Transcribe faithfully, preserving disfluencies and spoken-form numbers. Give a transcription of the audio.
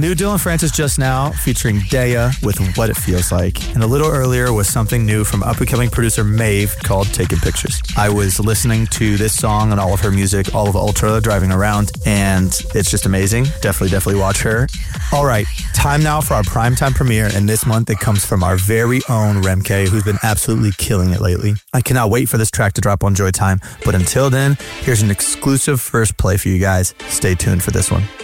New Dylan Francis just now, featuring Daya with What It Feels Like. And a little earlier was something new from up-and-coming producer Maeve called Taking Pictures. I was listening to this song and all of her music, all of Ultra, driving around, and it's just amazing. Definitely, definitely watch her. All right, time now for our primetime premiere, and this month it comes from our very own Remke, who's been absolutely killing it lately. I cannot wait for this track to drop on Joy Time, but until then, here's an exclusive first play for you guys. Stay tuned for this one.